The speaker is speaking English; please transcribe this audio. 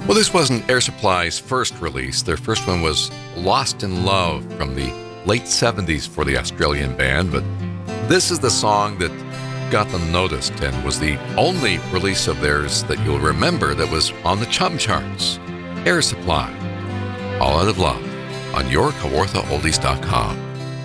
Well, this wasn't Air Supply's first release. Their first one was Lost in Love from the late 70s for the Australian band, but this is the song that got them noticed and was the only release of theirs that you'll remember that was on the Chum charts. Air Supply, All Out of Love, on your KawarthaOldies.com.